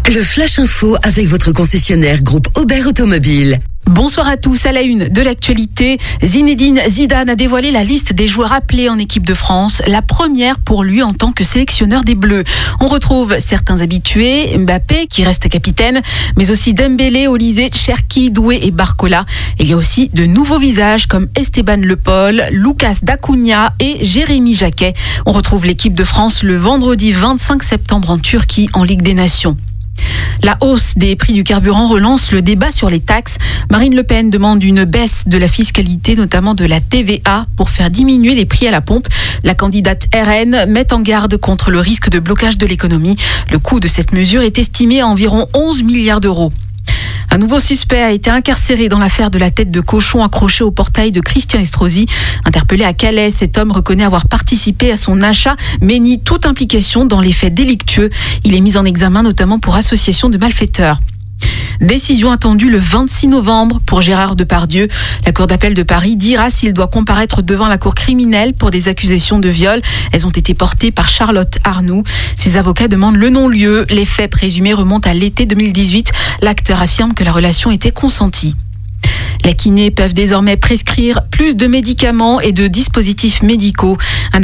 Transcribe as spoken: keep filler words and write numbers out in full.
Le Flash Info avec votre concessionnaire groupe Aubert Automobile. Bonsoir à tous. À la une de l'actualité, Zinedine Zidane a dévoilé la liste des joueurs appelés en équipe de France, la première pour lui en tant que sélectionneur des Bleus. On retrouve certains habitués, Mbappé qui reste capitaine, mais aussi Dembélé, Olise, Cherki, Doué et Barcola. Il y a aussi de nouveaux visages comme Esteban Le Paul, Lucas Dacunia et Jérémy Jacquet. On retrouve l'équipe de France le vendredi vingt-cinq septembre en Turquie en Ligue des Nations. La hausse des prix du carburant relance le débat sur les taxes. Marine Le Pen demande une baisse de la fiscalité, notamment de la T V A, pour faire diminuer les prix à la pompe. La candidate R N met en garde contre le risque de blocage de l'économie. Le coût de cette mesure est estimé à environ onze milliards d'euros. Un nouveau suspect a été incarcéré dans l'affaire de la tête de cochon accrochée au portail de Christian Estrosi. Interpellé à Calais, cet homme reconnaît avoir participé à son achat, mais nie toute implication dans les faits délictueux. Il est mis en examen notamment pour association de malfaiteurs. Décision attendue le vingt-six novembre pour Gérard Depardieu. La Cour d'appel de Paris dira s'il doit comparaître devant la cour criminelle pour des accusations de viol. Elles ont été portées par Charlotte Arnoux. Ses avocats demandent le non-lieu. Les faits présumés remontent à l'été deux mille dix-huit. L'acteur affirme que la relation était consentie. Les kinés peuvent désormais prescrire plus de médicaments et de dispositifs médicaux. Un